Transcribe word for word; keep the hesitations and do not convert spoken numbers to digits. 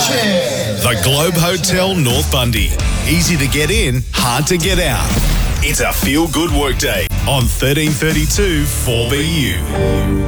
Sanchez. The Globe Hotel, North Bundy. Easy to get in, hard to get out. It's a feel-good workday on thirteen thirty-two four B U.